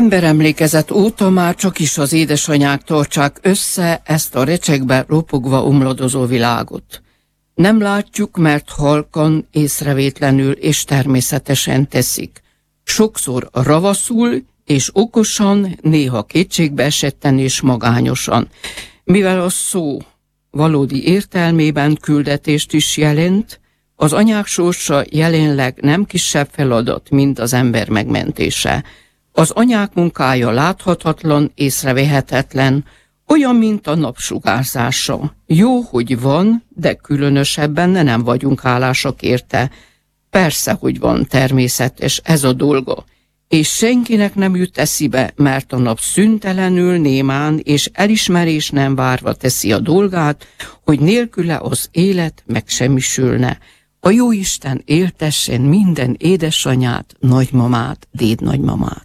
Emberemlékezet óta már csak is az édesanyák tartsák össze ezt a recsegbe ropogva omladozó világot. Nem látjuk, mert halkan, észrevétlenül és természetesen teszik. Sokszor ravaszul és okosan, néha kétségbe esetten és magányosan. Mivel a szó valódi értelmében küldetést is jelent, az anyák sorsa jelenleg nem kisebb feladat, mint az ember megmentése. Az anyák munkája láthatatlan, észrevehetetlen, olyan, mint a napsugárzása. Jó, hogy van, de különösebben nem vagyunk hálásak érte. Persze, hogy van, természetes, ez a dolga. És senkinek nem jut eszébe, mert a nap szüntelenül, némán és elismerés nem várva teszi a dolgát, hogy nélküle az élet megsemmisülne. A Jóisten éltessen minden édesanyát, nagymamát, dédnagymamát.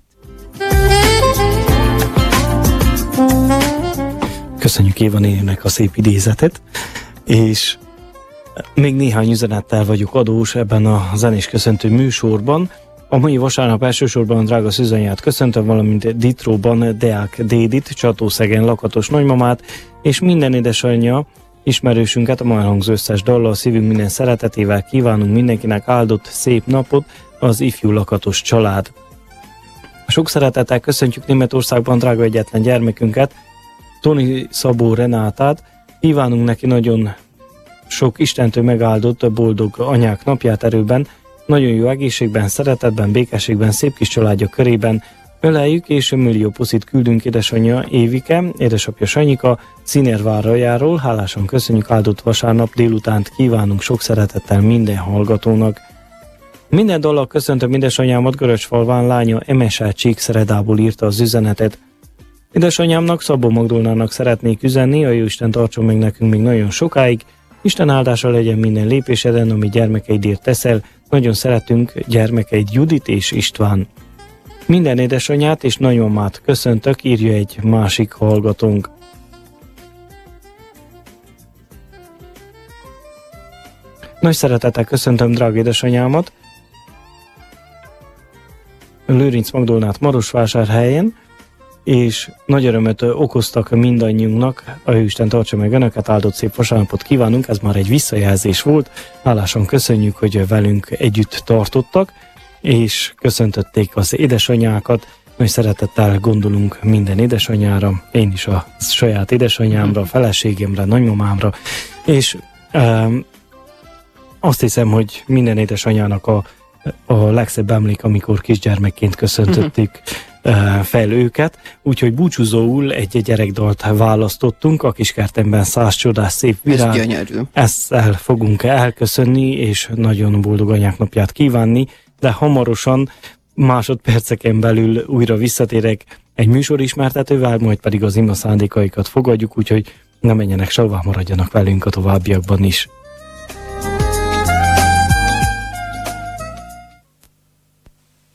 Köszönjük Éva néninek a szép idézetet, és még néhány üzenettel vagyok adós ebben a zenés köszöntő műsorban. A mai vasárnap elsősorban drága Szüzanyát köszöntöm, valamint Ditróban Deák Dédit, Csatószegen lakatos nagymamát, és minden édesanyja ismerősünket, a ma elhangzó összes dallal szívünk minden szeretetével kívánunk mindenkinek áldott szép napot, az ifjú lakatos család. Sok szeretettel köszöntjük Németországban drága egyetlen gyermekünket, Toni Szabó Renátát. Kívánunk neki nagyon sok Istentől megáldott boldog anyák napját erőben, nagyon jó egészségben, szeretetben, békességben, szép kis családja körében. Öleljük és millió puszit küldünk édesanyja Évike, édesapja Sanyika Színervárrajáról. Hálásan köszönjük, áldott vasárnap délutánt kívánunk sok szeretettel minden hallgatónak. Minden dallal köszöntöm édesanyámat, Görösfalván lánya Emese Csíkszeredából írta az üzenetet. Édesanyámnak, Szabó Magdolnának szeretnék üzenni, a Jóisten tartson meg nekünk még nagyon sokáig. Isten áldása legyen minden lépéseden, ami gyermekeidért teszel. Nagyon szeretünk gyermekeid Judit és István. Minden édesanyát és nagymamát köszöntök, írja egy másik hallgatónk. Nagy szeretettel köszöntöm drága édesanyámat, Lőrinc Magdolnát Marosvásárhelyen, és nagy örömöt okoztak mindannyiunknak. A Jóisten tartsa meg önöket, áldott szép vasárnapot kívánunk, ez már egy visszajelzés volt. Hálásan köszönjük, hogy velünk együtt tartottak, és köszöntötték az édesanyákat. Nagy szeretettel gondolunk minden édesanyára, én is a saját édesanyámra, feleségemre, nagymamámra, és azt hiszem, hogy minden édesanyának a legszebb emlék, amikor kisgyermekként köszöntöttük fel őket, úgyhogy búcsúzóul egy gyerekdalt választottunk, a kiskertemben 100 csodás szép virág. Ez gyönyörű. Ezzel fogunk elköszönni, és nagyon boldog anyák napját kívánni, de hamarosan, másodperceken belül újra visszatérek egy műsorismertetővel, majd pedig az ima szándékaikat fogadjuk, úgyhogy ne menjenek sehová, maradjanak velünk a továbbiakban is.